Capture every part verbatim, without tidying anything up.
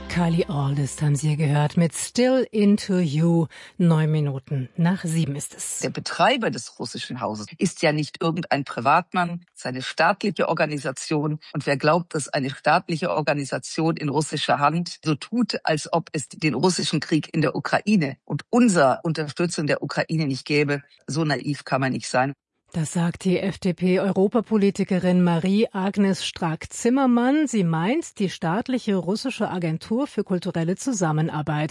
Kylie Aldis haben Sie gehört mit Still Into You. Neun Minuten nach sieben ist es. Der Betreiber des russischen Hauses ist ja nicht irgendein Privatmann, es ist eine staatliche Organisation. Und wer glaubt, dass eine staatliche Organisation in russischer Hand so tut, als ob es den russischen Krieg in der Ukraine und unsere Unterstützung der Ukraine nicht gäbe, so naiv kann man nicht sein. Das sagt die F D P-Europapolitikerin Marie-Agnes Strack-Zimmermann. Sie meint die staatliche russische Agentur für kulturelle Zusammenarbeit,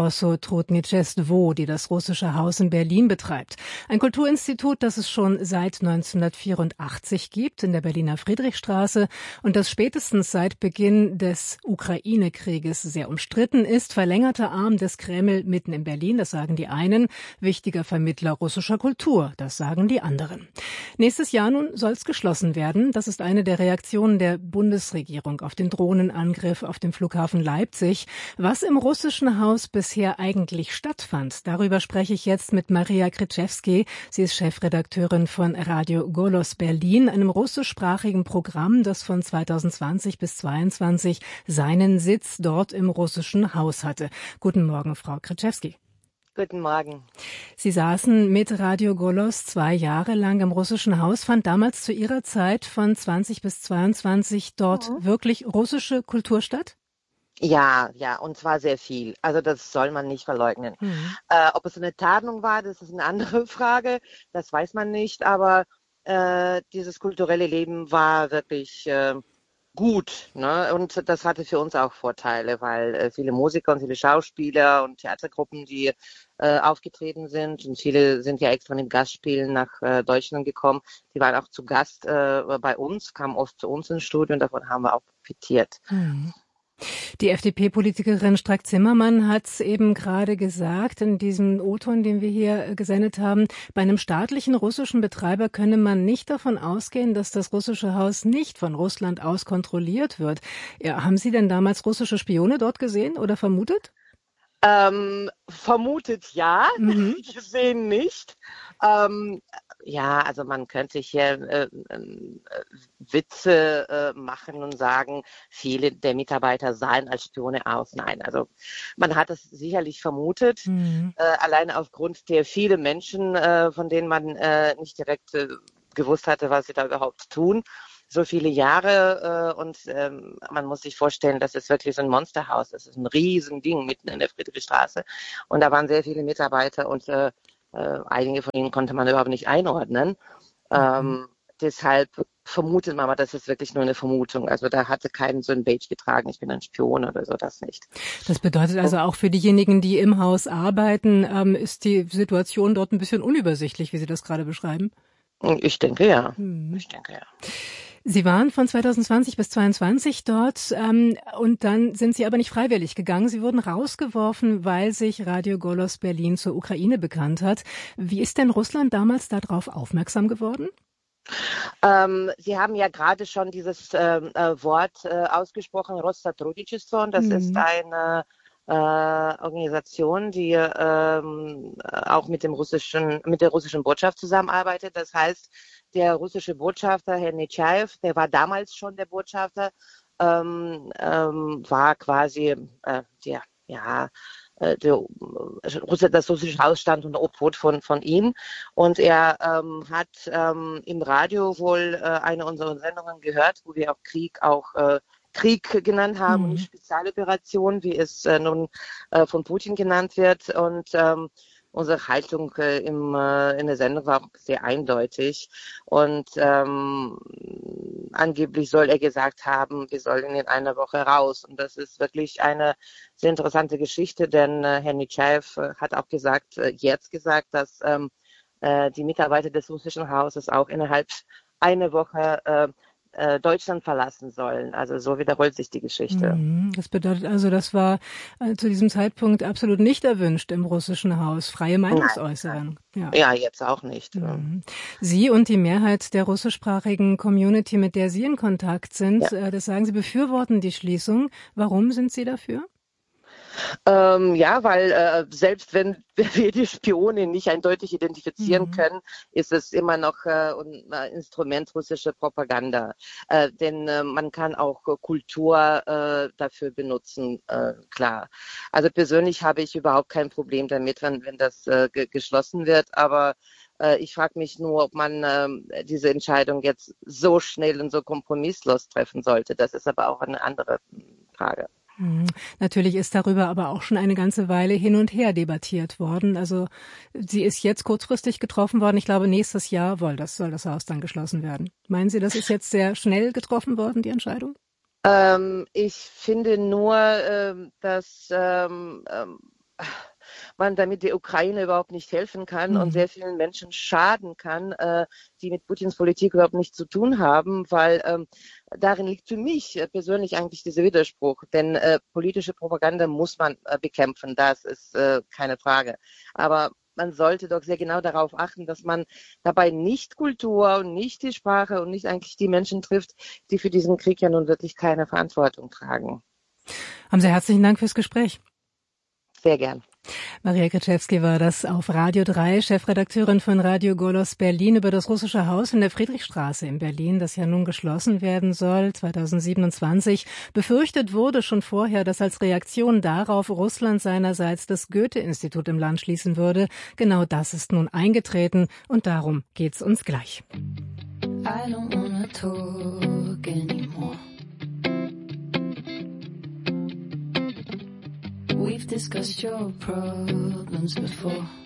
Rossotrudnichestvo, die das russische Haus in Berlin betreibt. Ein Kulturinstitut, das es schon seit neunzehnhundertvierundachtzig gibt, in der Berliner Friedrichstraße und das spätestens seit Beginn des Ukraine-Krieges sehr umstritten ist. Verlängerter Arm des Kreml mitten in Berlin, das sagen die einen. Wichtiger Vermittler russischer Kultur, das sagen die anderen. Nächstes Jahr nun soll es geschlossen werden. Das ist eine der Reaktionen der Bundesregierung auf den Drohnenangriff auf dem Flughafen Leipzig. Was im russischen Haus bisher eigentlich stattfand, darüber spreche ich jetzt mit Maria Kryczewski. Sie ist Chefredakteurin von Radio Golos Berlin, einem russischsprachigen Programm, das von zweitausendzwanzig bis zweitausendzweiundzwanzig seinen Sitz dort im russischen Haus hatte. Guten Morgen, Frau Kryczewski. Guten Morgen. Sie saßen mit Radio Golos zwei Jahre lang im russischen Haus. Fand damals zu Ihrer Zeit von zwanzig bis zweiundzwanzig dort mhm. wirklich russische Kultur statt? Ja, ja, und zwar sehr viel. Also das soll man nicht verleugnen. Mhm. Äh, ob es eine Tarnung war, das ist eine andere Frage. Das weiß man nicht. Aber äh, dieses kulturelle Leben war wirklich äh, gut, ne? Und das hatte für uns auch Vorteile, weil äh, viele Musiker und viele Schauspieler und Theatergruppen, die äh, aufgetreten sind, und viele sind ja extra mit Gastspielen nach äh, Deutschland gekommen, die waren auch zu Gast äh, bei uns, kamen oft zu uns ins Studio und davon haben wir auch profitiert. Mhm. Die F D P-Politikerin Strack-Zimmermann hat eben gerade gesagt, in diesem O-Ton, den wir hier gesendet haben, bei einem staatlichen russischen Betreiber könne man nicht davon ausgehen, dass das russische Haus nicht von Russland aus kontrolliert wird. Ja, haben Sie denn damals russische Spione dort gesehen oder vermutet? Ähm, vermutet ja, mhm. gesehen nicht. Ähm, ja, also man könnte hier äh, äh, Witze äh, machen und sagen, viele der Mitarbeiter sahen als Spione aus. Nein, also man hat es sicherlich vermutet, mhm. äh, allein aufgrund der vielen Menschen, äh, von denen man äh, nicht direkt äh, gewusst hatte, was sie da überhaupt tun. So viele Jahre äh, und ähm, man muss sich vorstellen, das ist wirklich so ein Monsterhaus. Das ist ein Riesending mitten in der Friedrichstraße und da waren sehr viele Mitarbeiter und äh, äh, einige von ihnen konnte man überhaupt nicht einordnen. Mhm. Ähm, deshalb vermutet man mal, das ist wirklich nur eine Vermutung. Also da hatte keinen so ein Badge getragen, ich bin ein Spion oder so, das nicht. Das bedeutet also auch für diejenigen, die im Haus arbeiten, ähm, ist die Situation dort ein bisschen unübersichtlich, wie Sie das gerade beschreiben? Ich denke ja. Mhm. Ich denke ja. Sie waren von zweitausendzwanzig bis zweiundzwanzig dort ähm, und dann sind Sie aber nicht freiwillig gegangen. Sie wurden rausgeworfen, weil sich Radio Golos Berlin zur Ukraine bekannt hat. Wie ist denn Russland damals darauf aufmerksam geworden? Ähm, Sie haben ja gerade schon dieses äh, äh, Wort äh, ausgesprochen, Rossotrudnichestvo. Das mhm. ist eine äh, Organisation, die ähm, auch mit dem russischen, mit der russischen Botschaft zusammenarbeitet. Das heißt, der russische Botschafter, Herr Netschajew, der war damals schon der Botschafter, ähm, ähm, war quasi äh, der, ja, äh, der, das russische Haus stand unter Obhut von, von ihm. Und er ähm, hat ähm, im Radio wohl äh, eine unserer Sendungen gehört, wo wir auch Krieg auch äh, Krieg genannt haben, mhm. Spezialoperation, wie es äh, nun äh, von Putin genannt wird. Und ähm, unsere Haltung äh, im, äh, in der Sendung war auch sehr eindeutig. Und ähm, angeblich soll er gesagt haben, wir sollen in einer Woche raus. Und das ist wirklich eine sehr interessante Geschichte, denn äh, Herr Netschajew äh, hat auch gesagt, äh, jetzt gesagt, dass ähm, äh, die Mitarbeiter des russischen Hauses auch innerhalb einer Woche äh, Deutschland verlassen sollen. Also so wiederholt sich die Geschichte. Das bedeutet also, das war äh, zu diesem Zeitpunkt absolut nicht erwünscht im russischen Haus. Freie Meinungsäußerung. Ja. ja, jetzt auch nicht. Mhm. Sie und die Mehrheit der russischsprachigen Community, mit der Sie in Kontakt sind, ja. äh, das sagen Sie, befürworten die Schließung. Warum sind Sie dafür? Ähm, ja, weil äh, selbst wenn wir die Spione nicht eindeutig identifizieren mhm. können, ist es immer noch äh, ein äh, Instrument russischer Propaganda. Äh, denn äh, man kann auch äh, Kultur äh, dafür benutzen, äh, klar. Also persönlich habe ich überhaupt kein Problem damit, wenn, wenn das äh, ge- geschlossen wird, aber äh, ich frage mich nur, ob man äh, diese Entscheidung jetzt so schnell und so kompromisslos treffen sollte. Das ist aber auch eine andere Frage. Natürlich ist darüber aber auch schon eine ganze Weile hin und her debattiert worden. Also sie ist jetzt kurzfristig getroffen worden. Ich glaube, nächstes Jahr soll das, soll das Haus dann geschlossen werden. Meinen Sie, das ist jetzt sehr schnell getroffen worden, die Entscheidung? Ähm, ich finde nur, ähm, dass ähm, ähm, man damit der Ukraine überhaupt nicht helfen kann mhm. und sehr vielen Menschen schaden kann, äh, die mit Putins Politik überhaupt nichts zu tun haben, weil ähm, darin liegt für mich äh, persönlich eigentlich dieser Widerspruch. Denn äh, politische Propaganda muss man äh, bekämpfen, das ist äh, keine Frage. Aber man sollte doch sehr genau darauf achten, dass man dabei nicht Kultur und nicht die Sprache und nicht eigentlich die Menschen trifft, die für diesen Krieg ja nun wirklich keine Verantwortung tragen. Haben Sie herzlichen Dank fürs Gespräch. Sehr gern. Maria Kryczewski war das auf Radio drei, Chefredakteurin von Radio Golos Berlin, über das russische Haus in der Friedrichstraße in Berlin, das ja nun geschlossen werden soll, zweitausendsiebenundzwanzig. Befürchtet wurde schon vorher, dass als Reaktion darauf Russland seinerseits das Goethe-Institut im Land schließen würde. Genau das ist nun eingetreten und darum geht's uns gleich. I don't wanna talk anymore. We've discussed your problems before.